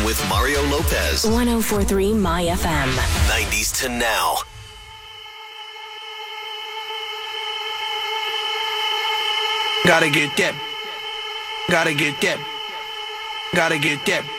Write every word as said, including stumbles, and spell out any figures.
with Mario Lopez. one oh four point three My F M. nineties to now. Gotta get that. Gotta get that. Gotta get that.